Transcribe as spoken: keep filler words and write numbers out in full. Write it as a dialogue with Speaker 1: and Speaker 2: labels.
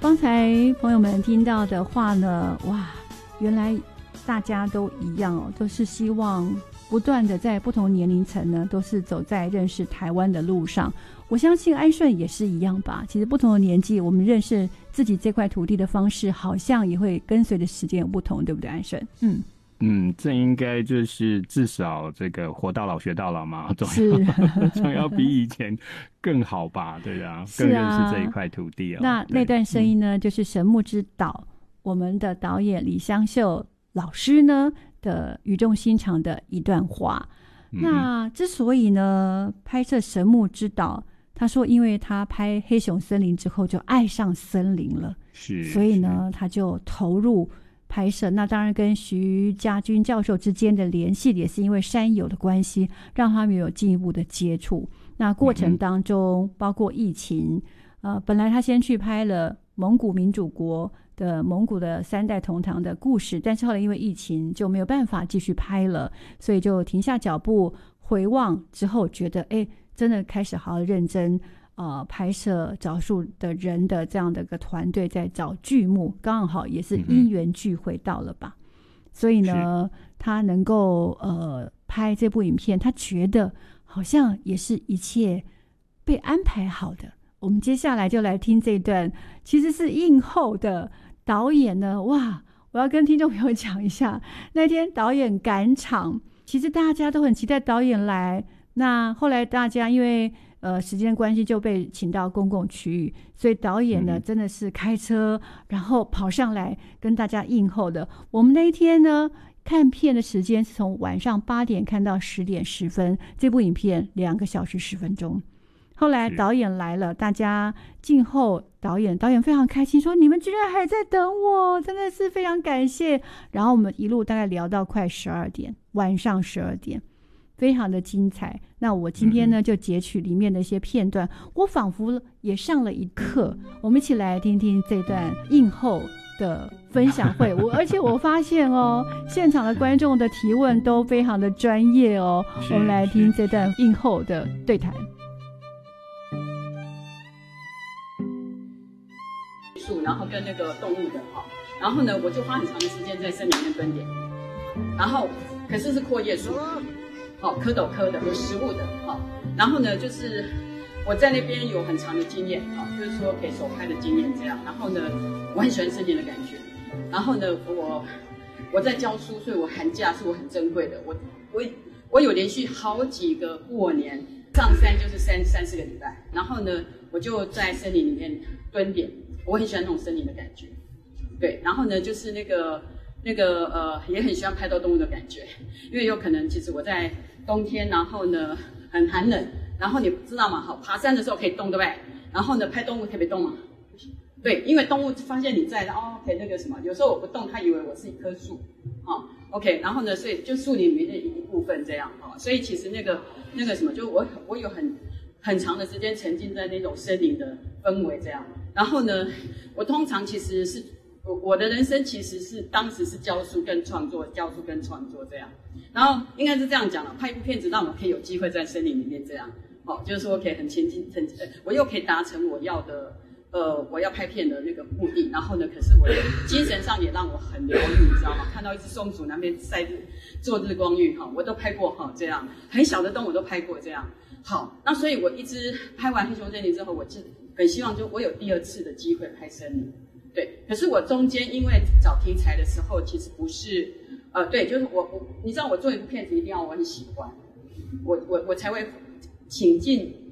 Speaker 1: 刚才朋友们听到的话呢，哇，原来大家都一样哦，都是希望不断的在不同年龄层呢，都是走在认识台湾的路上。我相信安顺也是一样吧。其实不同的年纪，我们认识自己这块土地的方式，好像也会跟随着时间有不同，对不对，安顺？嗯
Speaker 2: 嗯，这应该就是至少这个活到老学到老嘛，总要总要比以前更好吧？对啊，更认识这一块土地哦。
Speaker 1: 那那段声音呢，嗯、就是神木之岛，我们的导演李香秀老师呢的语重心长的一段话。嗯、那之所以呢拍摄神木之岛，他说因为他拍黑熊森林之后就爱上森林了，
Speaker 2: 是，
Speaker 1: 所以呢他就投入拍摄。那当然跟徐家军教授之间的联系也是因为山友的关系，让他们有进一步的接触。那过程当中、嗯、包括疫情，呃，本来他先去拍了蒙古民主国的蒙古的三代同堂的故事，但是后来因为疫情就没有办法继续拍了，所以就停下脚步回望之后，觉得哎，真的开始好好认真呃拍摄找数的人的这样的一个团队在找剧目，刚好也是因缘聚会到了吧。嗯、所以呢，他能够呃拍这部影片，他觉得好像也是一切被安排好的。我们接下来就来听这段，其实是映后的导演呢，哇！我要跟听众朋友讲一下，那天导演赶场，其实大家都很期待导演来。那后来大家因为呃时间关系就被请到公共区域，所以导演呢、嗯、真的是开车然后跑上来跟大家映后的。我们那一天呢看片的时间是从晚上八点看到十点十分，这部影片两个小时十分钟。后来导演来了，大家静候导演，导演非常开心说你们居然还在等我，真的是非常感谢。然后我们一路大概聊到快十二点，晚上十二点，非常的精彩。那我今天呢就截取里面的一些片段，我仿佛也上了一课。我们一起来听听这段映后的分享会。我而且我发现哦，现场的观众的提问都非常的专业哦。我们来听这段映后的对谈。
Speaker 3: 然后跟那个动物的哈，然后呢，我就花很长的时间在森林里面蹲点，然后可是是阔叶树，好蝌蚪科的有食物的哈，然后呢，就是我在那边有很长的经验哈，就是说给手拍的经验这样，然后呢，我很喜欢森林的感觉，然后呢，我我在教书，所以我寒假是我很珍贵的，我我我有连续好几个过年上山就是三三四个礼拜，然后呢，我就在森林里面蹲点。我很喜欢那种森林的感觉，对，然后呢，就是那个那个呃，也很喜欢拍到动物的感觉，因为有可能其实我在冬天，然后呢很寒冷，然后你知道吗？好，爬山的时候可以动，对不对？然后呢，拍动物可以不动吗？对，因为动物发现你在，哦 ，OK， 那个什么，有时候我不动，它以为我是一棵树，哦 ，OK， 然后呢，所以就树林里面的一部分这样，哦，所以其实那个那个什么，就我我有很很长的时间沉浸在那种森林的氛围这样。然后呢，我通常其实是我我的人生其实是当时是教书跟创作，教书跟创作这样。然后应该是这样讲了，拍一部片子让我可以有机会在森林里面这样，哦，就是说可以很前进，很我又可以达成我要的呃我要拍片的那个目的。然后呢，可是我的精神上也让我很疗愈，你知道吗？看到一只松鼠那边晒日做日光浴哈，我都拍过哈，这样很小的动物我都拍过这样。好，那所以我一直拍完黑熊森林之后，我就很希望就我有第二次的机会拍森林，对。可是我中间因为找题材的时候，其实不是，呃，对，就是我我，你知道我做一部片子一定要我很喜欢，我我我才会请进